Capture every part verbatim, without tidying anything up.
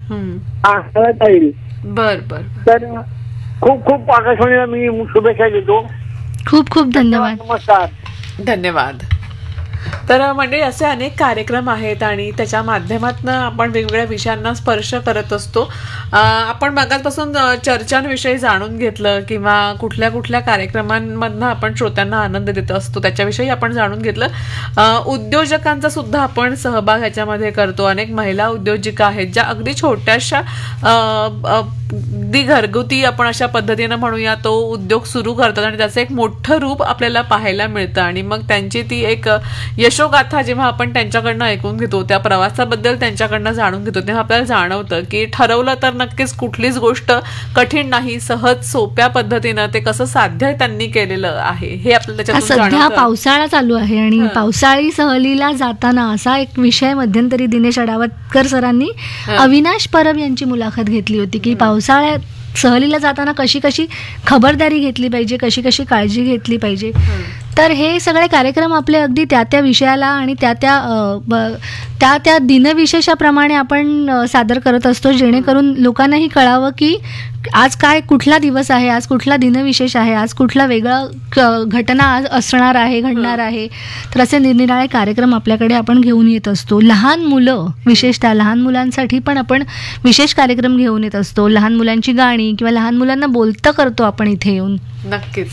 हा कळता येईल. बर बर. तर खूप खूप आकाशवाणीला मी शुभेच्छा देतो. खूप खूप धन्यवाद. नमस्कार. धन्यवाद. तर म्हणजे असे अनेक कार्यक्रम आहेत आणि त्याच्या माध्यमातून आपण वेगवेगळ्या विषयांना स्पर्श करत असतो. आपण मगाचपासून चर्चांविषयी जाणून घेतलं किंवा कुठल्या कुठल्या कार्यक्रमांमधनं आपण श्रोत्यांना आनंद देत असतो त्याच्याविषयी आपण जाणून घेतलं. उद्योजकांचा सुद्धा आपण सहभाग ह्याच्यामध्ये करतो. अनेक महिला उद्योजिका आहेत ज्या अगदी छोट्याशा अगदी घरगुती आपण अशा पद्धतीनं म्हणूया तो उद्योग सुरू करतात आणि त्याचं एक मोठं रूप आपल्याला पाहायला मिळतं आणि मग त्यांची ती एक यशोगाथा जेव्हा आपण त्यांच्याकडनं ऐकून घेतो, त्या प्रवासाबद्दल त्यांच्याकडनं जाणून घेतो, तेव्हा आपल्याला जाणवतं की ठरवलं तर नक्कीच कुठलीच गोष्ट कठीण नाही, सहज सोप्या पद्धतीनं ते कसं साध्य त्यांनी केलेलं आहे हे आपल्याला त्याच्यातून जाणवतं. सध्या पावसाळा चालू आहे आणि पावसाळी सहलीला जाताना असा एक विषय मध्यंतरी दिनेश अडावतकर सरांनी अविनाश परब यांची मुलाखत घेतली होती की पावसाळ्यात सहलीला जाताना कशी कशी खबरदारी घेतली पाहिजे, कशी कशी काळजी घेतली पाहिजे. तर हे सगळे कार्यक्रम आपले अगदी त्या त्या विषयाला आणि त्या त्या त्या त्या दिनविशेषाप्रमाणे आपण सादर करत असतो, जेणेकरून लोकांनाही कळावं की आज काय कुठला दिवस आहे, आज कुठला दिनविशेष आहे, आज कुठला वेगळा घटना आज असणार आहे, घडणार आहे. तर असे निरनिराळे कार्यक्रम आपल्याकडे आपण घेऊन येत असतो. लहान मुलं, विशेषतः लहान मुलांसाठी पण आपण विशेष कार्यक्रम घेऊन येत असतो. लहान मुलांची गाणी किंवा लहान मुलांना बोलतं करतो आपण इथे येऊन. नक्कीच.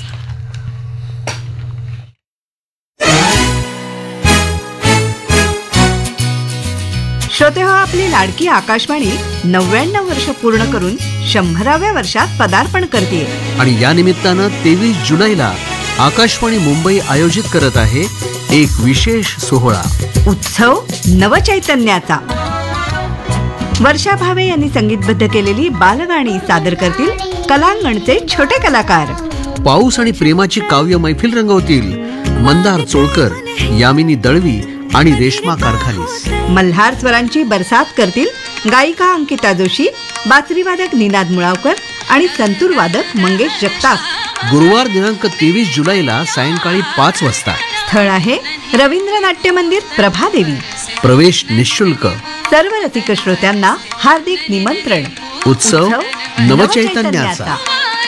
श्रोते हो, आपली लाडकी आकाशवाणी नव्याण्णव वर्ष पूर्ण करून शंभराव्या वर्षात पदार्पण करते आणि या निमित्तानं तेवीस जुलैला आकाशवाणी मुंबई आयोजित करत आहे एक विशेष सोहळा, उत्सव नवचैतन्याचा. वर्षा भावे यांनी संगीतबद्ध केलेली बालगाणी सादर करतील कलांगणचे छोटे कलाकार. पाऊस आणि प्रेमाची काव्य मैफिल रंगवतील मंदार चोळकर, यामिनी दळवी आणि रेश्मा कारखालीस. मल्हार स्वरांची बरसात करतील गायिका अंकिता जोशी, बासरीवादक निनाद मुळावकर आणि संतूर वादक मंगेश जगताप. गुरुवार दिनांक तेवीस जुलैला सायंकाळी पाच वाजता. स्थळ आहे रवींद्र नाट्य मंदिर, प्रभादेवी. प्रवेश निशुल्क. सर्व रसिक श्रोत्यांना हार्दिक निमंत्रण. उत्सव नवचैतन्याचा.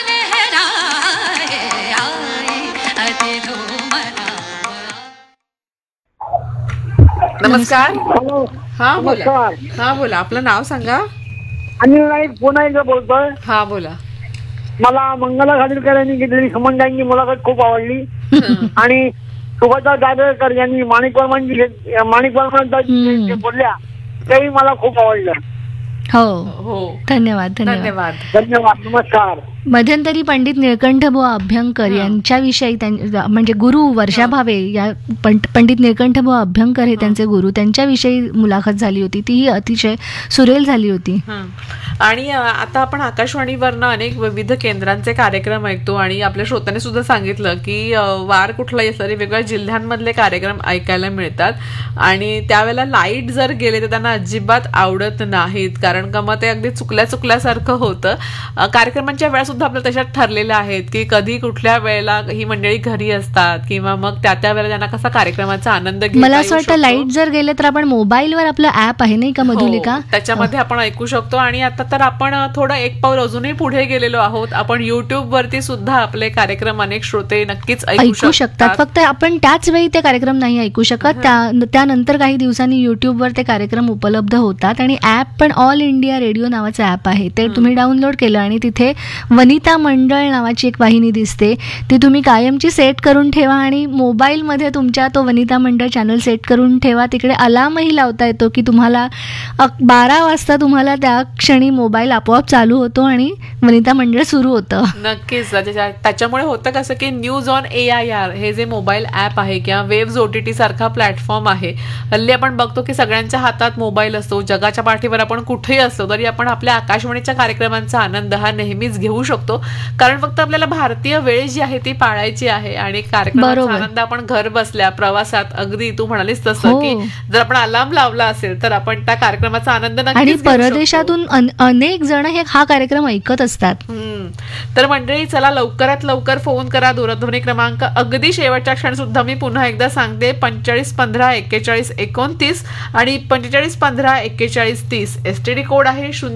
नमस्कार. हॅलो. हा बोला. नमस्कार. हा बोला, आपलं नाव सांगा. अनिल नाईक पुन्हा एकदा बोलतोय. हा बोला. मला मंगला खाडीलकर यांनी घेतलेली समंजांची मुलाखत खूप आवडली आणि सुगता दादरकर यांनी माणिक वर्मांची माणिक वर्मा बोलल्या तेही मला खूप आवडलं. हो हो. धन्यवाद. धन्यवाद. धन्यवाद. नमस्कार. मध्यंतरी पंडित निळकंठबुवा अभ्यंकर यांच्याविषयी म्हणजे गुरु वर्षा भावे या पंडित निळकंठबुवा अभ्यंकर हे त्यांचे गुरु, त्यांच्याविषयी मुलाखत झाली होती. तीही अतिशय सुरेल झाली होती. आणि आता आपण आकाशवाणीवरनं अनेक विविध केंद्रांचे कार्यक्रम ऐकतो आणि आपल्या श्रोत्यांनी सुद्धा सांगितलं की वार कुठलाही असले वेगवेगळ्या जिल्ह्यांमधले कार्यक्रम ऐकायला मिळतात आणि त्यावेळेला लाईट जर गेले तर त्यांना अजिबात आवडत नाहीत, कारण का मग ते अगदी चुकल्या चुकल्यासारखं होतं. कार्यक्रमांच्या वेळा सुद्धा आपल्या तशात ठरलेल्या आहेत की कधी कुठल्या वेळेला ही मंडळी घरी असतात किंवा मग त्या त्या वेळेला त्यांना कसा कार्यक्रमाचा आनंद घेता. मला असं वाटतं लाईट जर गेले तर आपण मोबाईलवर आपलं ऍप आहे नाही का मधुलिका, त्याच्यामध्ये आपण ऐकू शकतो. आणि आता तर आपण थोडं एक पाऊल अजूनही पुढे गेलेलो आहोत. आपण युट्यूब वरती सुद्धा आपले कार्यक्रम अनेक श्रोते नक्कीच ऐकू शकतात. फक्त आपण त्याच वेळी ते कार्यक्रम नाही ऐकू शकत, त्यानंतर काही दिवसांनी युट्यूबवर ते कार्यक्रम उपलब्ध होतात. आणि ऍप पण ऑल इंडिया रेडिओ नावाचं ऍप आहे, ते तुम्ही डाउनलोड केलं आणि तिथे वनिता मंडळ नावाची एक वाहिनी दिसते, ती तुम्ही कायमची सेट करून ठेवा आणि मोबाईलमध्ये तुमच्या तो वनिता मंडळ चॅनल सेट करून ठेवा. तिकडे अलार्मही लावता येतो की तुम्हाला बारा वाजता तुम्हाला त्या क्षणी मोबाईल आपोआप चालू होतो आणि वनिता मंडळ सुरू होतं. नक्कीच. त्याच्यामुळे होतं कसं की news on A I R हे जे मोबाईल ऍप आहे किंवा वेव्ज ओटीटी सारखा प्लॅटफॉर्म आहे, हल्ली आपण बघतो की सगळ्यांच्या हातात मोबाईल असतो. जगाच्या पाठीवर आपण कुठेही असलो तरी आपण आपल्या आकाशवाणीच्या कार्यक्रमांचा आनंद हा नेहमीच घेऊ शकतो, कारण फक्त आपल्याला भारतीय वेळ जी आहे ती पाळायची आहे. आणि कार्यक्रमाचा आनंद आपण घर बसल्या प्रवासात, अगदी तू म्हणालीस तसं की जर आपण अलार्म लावला असेल तर आपण त्या कार्यक्रमाचा आनंद नक्कीच. आणि परदेशातून अनेक जण हे हा कार्यक्रम ऐकत असतात. तर मंडळी चला लवकरात लवकर फोन करा. दूरध्वनी क्रमांक अगदी शेवटच्या क्षण सुद्धा मी पुन्हा एकदा सांगते, पंचेचाळीस पंधरा एक्केचाळीस एकोणतीस आणि पंचेचाळीस पंधरा एक्केचाळीस तीस एसटीडी कोड आहे. शून्य